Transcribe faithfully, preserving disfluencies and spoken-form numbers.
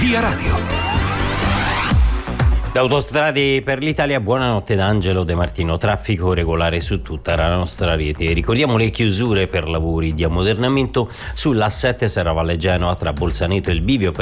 Via Radio. Da Autostrade per l'Italia, buonanotte da Angelo De Martino. Traffico regolare su tutta la nostra rete. Ricordiamo le chiusure per lavori di ammodernamento sull'A sette Serravalle Genova tra Bolzaneto e il bivio per